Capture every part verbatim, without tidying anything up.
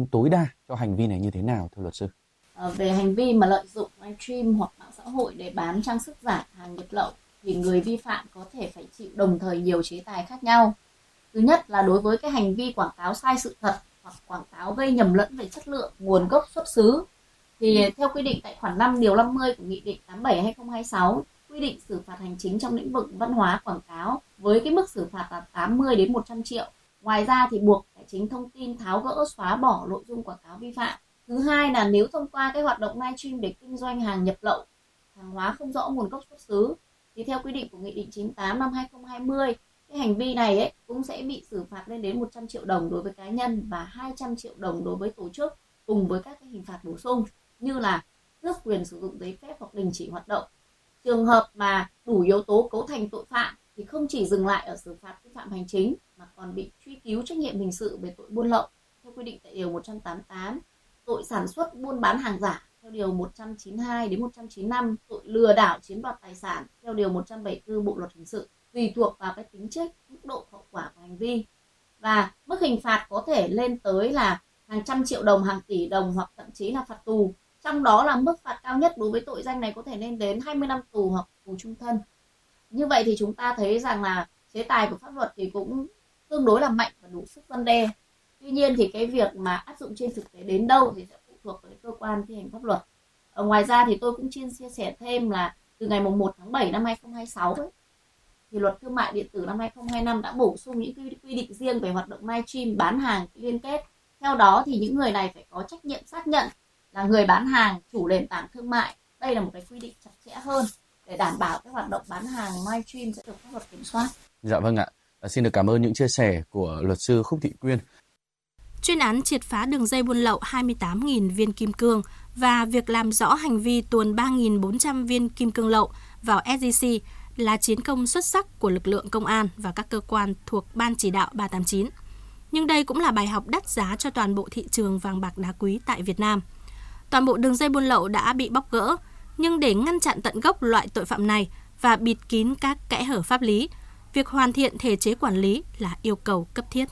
án tối đa cho hành vi này như thế nào thưa luật sư? À, về hành vi mà lợi dụng livestream hoặc mạng xã hội để bán trang sức giả, hàng nhập lậu thì người vi phạm có thể phải chịu đồng thời nhiều chế tài khác nhau. Thứ nhất là đối với cái hành vi quảng cáo sai sự thật hoặc quảng cáo gây nhầm lẫn về chất lượng, nguồn gốc xuất xứ thì theo quy định tại khoản năm điều năm mươi của Nghị định tám mươi bảy trên hai nghìn không trăm hai mươi sáu quy định xử phạt hành chính trong lĩnh vực văn hóa quảng cáo với cái mức xử phạt là tám mươi đến một trăm triệu. Ngoài ra thì buộc Tài chính Thông tin tháo gỡ, xóa bỏ nội dung quảng cáo vi phạm. Thứ hai là nếu thông qua cái hoạt động livestream để kinh doanh hàng nhập lậu, hàng hóa không rõ nguồn gốc xuất xứ thì theo quy định của Nghị định chín mươi tám năm hai nghìn không trăm hai mươi, cái hành vi này ấy cũng sẽ bị xử phạt lên đến một trăm triệu đồng đối với cá nhân và hai trăm triệu đồng đối với tổ chức, cùng với các cái hình phạt bổ sung như là tước quyền sử dụng giấy phép hoặc đình chỉ hoạt động. Trường hợp mà đủ yếu tố cấu thành tội phạm thì không chỉ dừng lại ở xử phạt vi phạm hành chính mà còn bị truy cứu trách nhiệm hình sự về tội buôn lậu theo quy định tại điều một trăm tám mươi tám, tội sản xuất buôn bán hàng giả theo điều một trăm chín mươi hai đến một trăm chín mươi lăm, tội lừa đảo chiếm đoạt tài sản theo điều một trăm bảy mươi tư Bộ luật hình sự, tùy thuộc vào cái tính chất, mức độ hậu quả của hành vi. Và mức hình phạt có thể lên tới là hàng trăm triệu đồng, hàng tỷ đồng hoặc thậm chí là phạt tù. Trong đó là mức phạt cao nhất đối với tội danh này có thể lên đến hai mươi năm tù hoặc tù trung thân. Như vậy thì chúng ta thấy rằng là chế tài của pháp luật thì cũng tương đối là mạnh và đủ sức răn đe. Tuy nhiên thì cái việc mà áp dụng trên thực tế đến đâu thì sẽ phụ thuộc vào cơ quan thi hành pháp luật. Ở ngoài ra thì tôi cũng chia sẻ thêm là từ ngày một tháng bảy năm hai nghìn không trăm hai mươi sáu ấy, thì luật thương mại điện tử năm hai nghìn không trăm hai mươi lăm đã bổ sung những quy định riêng về hoạt động livestream bán hàng liên kết. Theo đó thì những người này phải có trách nhiệm xác nhận là người bán hàng, chủ nền tảng thương mại. Đây là một cái quy định chặt chẽ hơn để đảm bảo cái hoạt động bán hàng livestream sẽ được pháp luật kiểm soát. Dạ vâng ạ. Xin được cảm ơn những chia sẻ của luật sư Khúc Thị Quyên. Chuyên án triệt phá đường dây buôn lậu hai mươi tám nghìn viên kim cương và việc làm rõ hành vi tuồn ba nghìn bốn trăm viên kim cương lậu vào ét gi xê là chiến công xuất sắc của lực lượng công an và các cơ quan thuộc Ban Chỉ đạo ba tám chín. Nhưng đây cũng là bài học đắt giá cho toàn bộ thị trường vàng bạc đá quý tại Việt Nam. Toàn bộ đường dây buôn lậu đã bị bóc gỡ, nhưng để ngăn chặn tận gốc loại tội phạm này và bịt kín các kẽ hở pháp lý, việc hoàn thiện thể chế quản lý là yêu cầu cấp thiết.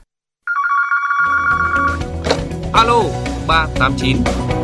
Alo ba tám chín.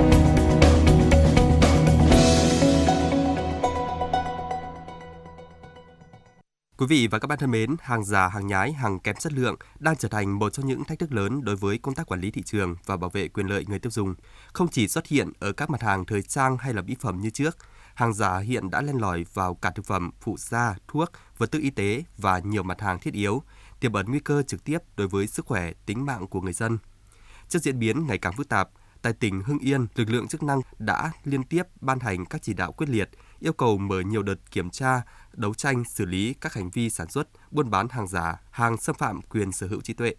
Quý vị và các bạn thân mến, hàng giả, hàng nhái, hàng kém chất lượng đang trở thành một trong những thách thức lớn đối với công tác quản lý thị trường và bảo vệ quyền lợi người tiêu dùng. Không chỉ xuất hiện ở các mặt hàng thời trang hay là mỹ phẩm như trước, hàng giả hiện đã len lỏi vào cả thực phẩm, phụ gia, thuốc, vật tư y tế và nhiều mặt hàng thiết yếu, tiềm ẩn nguy cơ trực tiếp đối với sức khỏe, tính mạng của người dân. Trước diễn biến ngày càng phức tạp, tại tỉnh Hưng Yên, lực lượng chức năng đã liên tiếp ban hành các chỉ đạo quyết liệt, yêu cầu mở nhiều đợt kiểm tra, đấu tranh xử lý các hành vi sản xuất, buôn bán hàng giả, hàng xâm phạm quyền sở hữu trí tuệ.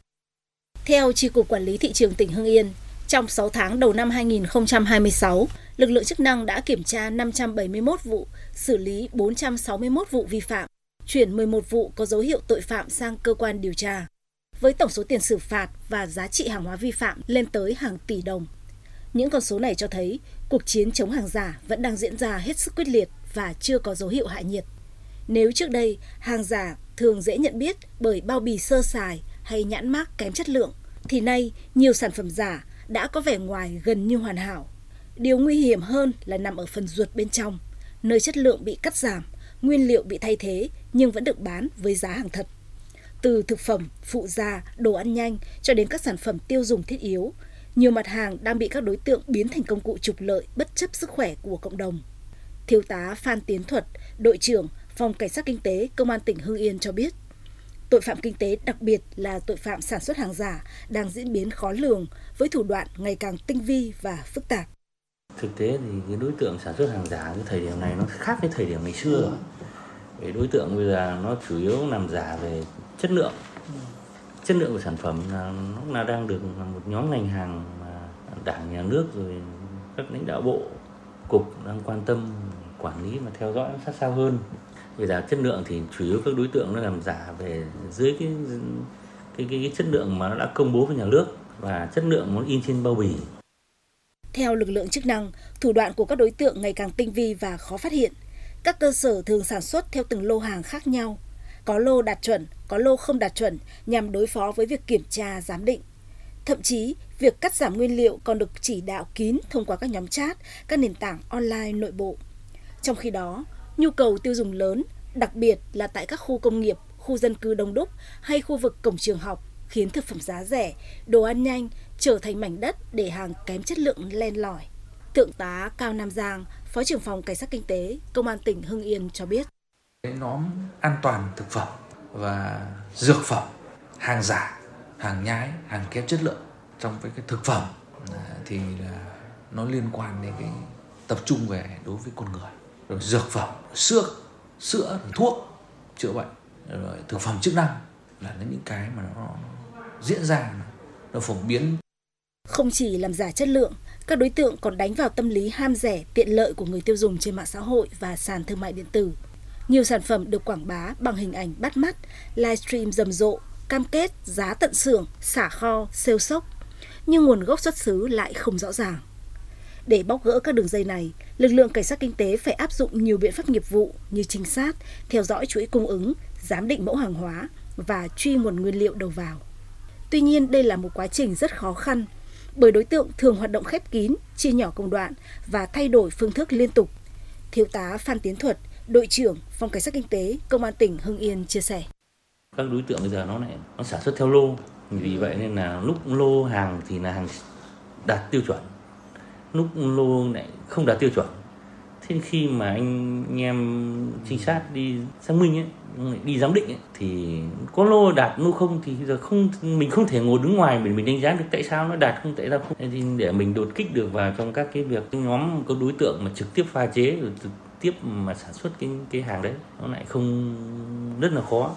Theo Chi cục Quản lý Thị trường tỉnh Hưng Yên, trong sáu tháng đầu năm hai nghìn không trăm hai mươi sáu, lực lượng chức năng đã kiểm tra năm trăm bảy mươi mốt vụ, xử lý bốn trăm sáu mươi mốt vụ vi phạm, chuyển mười một vụ có dấu hiệu tội phạm sang cơ quan điều tra, với tổng số tiền xử phạt và giá trị hàng hóa vi phạm lên tới hàng tỷ đồng. Những con số này cho thấy cuộc chiến chống hàng giả vẫn đang diễn ra hết sức quyết liệt và chưa có dấu hiệu hạ nhiệt. Nếu trước đây hàng giả thường dễ nhận biết bởi bao bì sơ sài hay nhãn mác kém chất lượng, thì nay nhiều sản phẩm giả đã có vẻ ngoài gần như hoàn hảo. Điều nguy hiểm hơn là nằm ở phần ruột bên trong, nơi chất lượng bị cắt giảm, nguyên liệu bị thay thế nhưng vẫn được bán với giá hàng thật. Từ thực phẩm, phụ gia, đồ ăn nhanh cho đến các sản phẩm tiêu dùng thiết yếu, nhiều mặt hàng đang bị các đối tượng biến thành công cụ trục lợi bất chấp sức khỏe của cộng đồng. Thiếu tá Phan Tiến Thuật, đội trưởng Phòng Cảnh sát Kinh tế Công an tỉnh Hưng Yên cho biết, tội phạm kinh tế, đặc biệt là tội phạm sản xuất hàng giả, đang diễn biến khó lường với thủ đoạn ngày càng tinh vi và phức tạp. Thực tế thì cái đối tượng sản xuất hàng giả cái thời điểm này nó khác với thời điểm ngày xưa. Cái đối tượng bây giờ nó chủ yếu làm giả về chất lượng. Chất lượng của sản phẩm là nó là đang được một nhóm ngành hàng mà Đảng, Nhà nước rồi các lãnh đạo bộ, cục đang quan tâm quản lý và theo dõi sát sao hơn. Bây giờ chất lượng thì chủ yếu các đối tượng nó làm giả về dưới cái cái, cái, cái chất lượng mà nó đã công bố với nhà nước và chất lượng nó in trên bao bì. Theo lực lượng chức năng, thủ đoạn của các đối tượng ngày càng tinh vi và khó phát hiện. Các cơ sở thường sản xuất theo từng lô hàng khác nhau. Có lô đạt chuẩn, có lô không đạt chuẩn nhằm đối phó với việc kiểm tra, giám định. Thậm chí, Việc cắt giảm nguyên liệu còn được chỉ đạo kín thông qua các nhóm chat, các nền tảng online nội bộ. Trong khi đó, nhu cầu tiêu dùng lớn, đặc biệt là tại các khu công nghiệp, khu dân cư đông đúc hay khu vực cổng trường học, khiến thực phẩm giá rẻ, đồ ăn nhanh trở thành mảnh đất để hàng kém chất lượng len lỏi. Thượng tá Cao Nam Giang, Phó trưởng phòng Cảnh sát Kinh tế, Công an tỉnh Hưng Yên cho biết. Cái nhóm an toàn thực phẩm và dược phẩm, hàng giả, hàng nhái, hàng kém chất lượng trong cái, cái thực phẩm thì là nó liên quan đến cái tập trung về đối với con người. Rồi dược phẩm, sữa, sữa, thuốc chữa bệnh, rồi thực phẩm chức năng là những cái mà nó diễn ra, nó phổ biến. Không chỉ làm giả chất lượng, các đối tượng còn đánh vào tâm lý ham rẻ, tiện lợi của người tiêu dùng trên mạng xã hội và sàn thương mại điện tử. Nhiều sản phẩm được quảng bá bằng hình ảnh bắt mắt, livestream rầm rộ, cam kết giá tận xưởng, xả kho, sale sốc, nhưng nguồn gốc xuất xứ lại không rõ ràng. Để bóc gỡ các đường dây này, lực lượng cảnh sát kinh tế phải áp dụng nhiều biện pháp nghiệp vụ như trinh sát, theo dõi chuỗi cung ứng, giám định mẫu hàng hóa và truy nguồn nguyên liệu đầu vào. Tuy nhiên, đây là một quá trình rất khó khăn, bởi đối tượng thường hoạt động khép kín, chia nhỏ công đoạn và thay đổi phương thức liên tục. Thiếu tá Phan Tiến Thuật, đội trưởng Phòng Cảnh sát Kinh tế, Công an tỉnh Hưng Yên chia sẻ. Các đối tượng bây giờ nó lại nó sản xuất theo lô, vì vậy nên là lúc lô hàng thì là hàng đạt tiêu chuẩn, lúc lô lại không đạt tiêu chuẩn. Thế khi mà anh, anh em trinh sát đi xác minh ấy, đi giám định ấy, thì có lô đạt lô không thì giờ không mình không thể ngồi đứng ngoài mình mình đánh giá được tại sao nó đạt không tại sao không. Thì để mình đột kích được vào trong các cái việc nhóm có đối tượng mà trực tiếp pha chế rồi trực tiếp mà sản xuất cái cái hàng đấy, nó lại không rất là khó.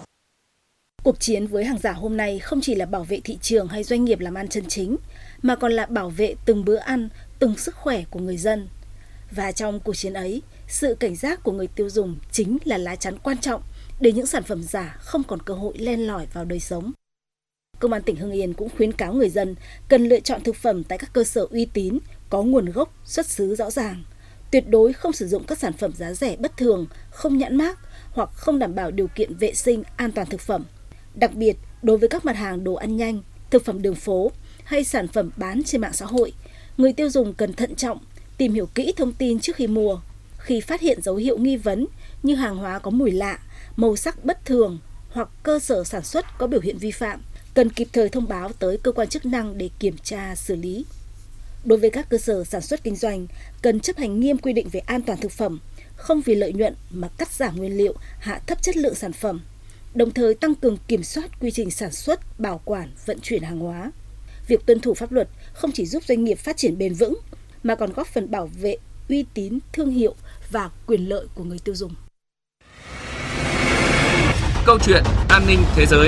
Cuộc chiến với hàng giả hôm nay không chỉ là bảo vệ thị trường hay doanh nghiệp làm ăn chân chính, mà còn là bảo vệ từng bữa ăn, từng sức khỏe của người dân. Và trong cuộc chiến ấy, sự cảnh giác của người tiêu dùng chính là lá chắn quan trọng để những sản phẩm giả không còn cơ hội len lỏi vào đời sống. Công an tỉnh Hưng Yên cũng khuyến cáo người dân cần lựa chọn thực phẩm tại các cơ sở uy tín, có nguồn gốc, xuất xứ rõ ràng. Tuyệt đối không sử dụng các sản phẩm giá rẻ bất thường, không nhãn mác hoặc không đảm bảo điều kiện vệ sinh, an toàn thực phẩm. Đặc biệt, đối với các mặt hàng đồ ăn nhanh, thực phẩm đường phố hay sản phẩm bán trên mạng xã hội, người tiêu dùng cần thận trọng, tìm hiểu kỹ thông tin trước khi mua. Khi phát hiện dấu hiệu nghi vấn như hàng hóa có mùi lạ, màu sắc bất thường hoặc cơ sở sản xuất có biểu hiện vi phạm, cần kịp thời thông báo tới cơ quan chức năng để kiểm tra, xử lý. Đối với các cơ sở sản xuất kinh doanh, cần chấp hành nghiêm quy định về an toàn thực phẩm, không vì lợi nhuận mà cắt giảm nguyên liệu, hạ thấp chất lượng sản phẩm, đồng thời tăng cường kiểm soát quy trình sản xuất, bảo quản, vận chuyển hàng hóa. Việc tuân thủ pháp luật không chỉ giúp doanh nghiệp phát triển bền vững, mà còn góp phần bảo vệ uy tín, thương hiệu và quyền lợi của người tiêu dùng. Câu chuyện an ninh thế giới.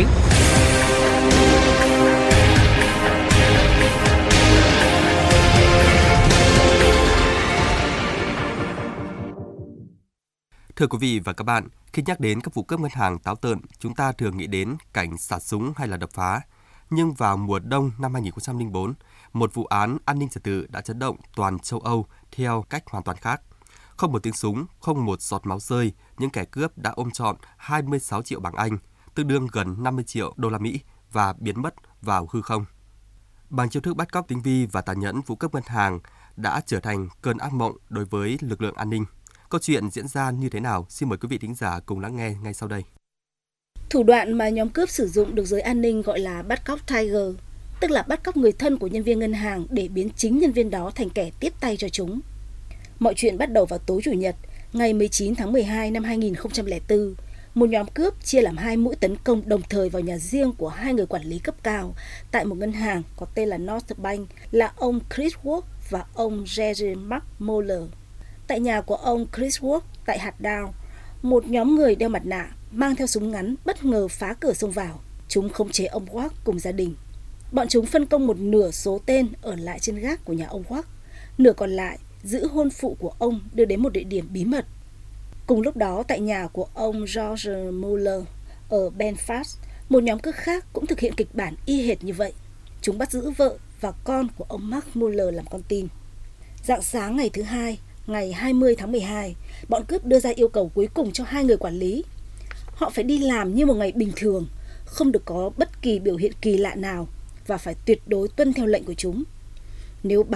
Thưa quý vị và các bạn, khi nhắc đến các vụ cướp ngân hàng táo tợn, chúng ta thường nghĩ đến cảnh xả súng hay là đập phá. Nhưng vào mùa đông năm hai không không bốn, một vụ án an ninh trật tự đã chấn động toàn châu Âu theo cách hoàn toàn khác. Không một tiếng súng, không một giọt máu rơi, những kẻ cướp đã ôm trọn hai mươi sáu triệu bảng Anh, tương đương gần năm mươi triệu đô la Mỹ và biến mất vào hư không. Bằng chiêu thức bắt cóc tinh vi và tàn nhẫn, vụ cướp ngân hàng đã trở thành cơn ác mộng đối với lực lượng an ninh. Câu chuyện diễn ra như thế nào? Xin mời quý vị thính giả cùng lắng nghe ngay sau đây. Thủ đoạn mà nhóm cướp sử dụng được giới an ninh gọi là bắt cóc Tiger, tức là bắt cóc người thân của nhân viên ngân hàng để biến chính nhân viên đó thành kẻ tiếp tay cho chúng. Mọi chuyện bắt đầu vào tối Chủ nhật, ngày mười chín tháng mười hai năm hai nghìn không trăm lẻ bốn. Một nhóm cướp chia làm hai mũi tấn công đồng thời vào nhà riêng của hai người quản lý cấp cao tại một ngân hàng có tên là North Bank, là ông Chris Work và ông Jerry Mark Moller. Tại nhà của ông Chris Work tại hạt Dow, một nhóm người đeo mặt nạ mang theo súng ngắn bất ngờ phá cửa xông vào. Chúng khống chế ông Work cùng gia đình. Bọn chúng phân công một nửa số tên ở lại trên gác của nhà ông Work, nửa còn lại giữ hôn phụ của ông đưa đến một địa điểm bí mật. Cùng lúc đó, tại nhà của ông George Muller ở Belfast, một nhóm cướp khác cũng thực hiện kịch bản y hệt như vậy. Chúng bắt giữ vợ và con của ông Mark Muller làm con tin. Rạng sáng ngày thứ hai, ngày hai mươi tháng mười hai, bọn cướp đưa ra yêu cầu cuối cùng cho hai người quản lý. Họ phải đi làm như một ngày bình thường, không được có bất kỳ biểu hiện kỳ lạ nào và phải tuyệt đối tuân theo lệnh của chúng. Nếu